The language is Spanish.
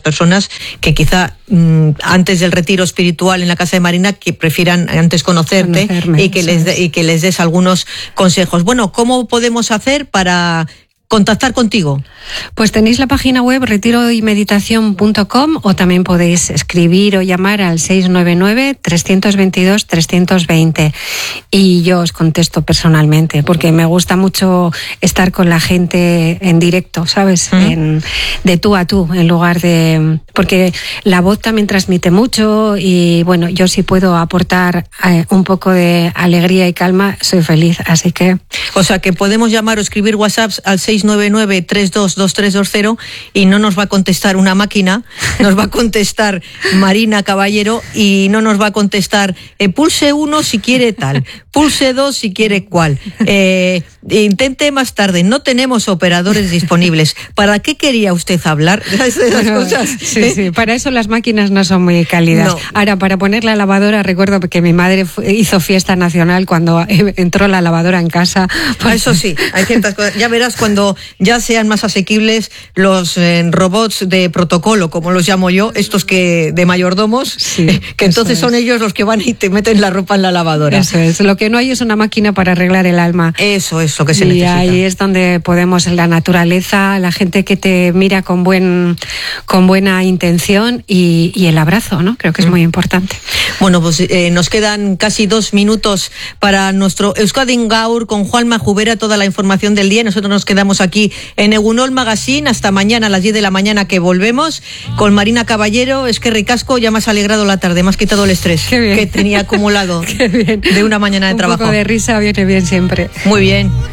personas que quizá antes del retiro espiritual en la casa de Marina, que prefieran antes conocerte y que les des algunos consejos. Bueno, ¿cómo podemos hacer para contactar contigo? Pues tenéis la página web retiroymeditación.com, o también podéis escribir o llamar al 699-322-320 y yo os contesto personalmente, porque me gusta mucho estar con la gente en directo, ¿sabes? De tú a tú, en lugar de... Porque la voz también transmite mucho y bueno, yo si puedo aportar un poco de alegría y calma, soy feliz, así que... O sea que podemos llamar o escribir WhatsApps al 699-322320 y no nos va a contestar una máquina, nos va a contestar Marina Caballero y no nos va a contestar pulse 1 si quiere tal, pulse 2 si quiere cual, intente más tarde, no tenemos operadores disponibles. ¿Para qué quería usted hablar de esas cosas? Sí, para eso las máquinas no son muy cálidas. No. Ahora, para poner la lavadora, recuerdo que mi madre hizo fiesta nacional cuando entró la lavadora en casa. Pues... Eso sí, hay ciertas cosas. Ya verás cuando ya sean más asequibles los robots de protocolo, como los llamo yo, estos que de mayordomos, que entonces son ellos los que van y te meten la ropa en la lavadora. Eso es. Lo que no hay es una máquina para arreglar el alma. Eso es lo que se necesita. Y ahí es donde podemos, la naturaleza, la gente que te mira con buena intención y el abrazo, ¿no? Creo que es muy importante. Bueno, pues nos quedan casi 2 minutos para nuestro Euskadi Gaur con Juanma Jubera, toda la información del día. Nosotros nos quedamos aquí en Egunol Magazine hasta mañana a las 10 de la mañana, que volvemos con Marina Caballero. Es que ricasco, ya me has alegrado la tarde, me has quitado el estrés que tenía acumulado de una mañana de trabajo. Un poco de risa viene bien siempre. Muy bien.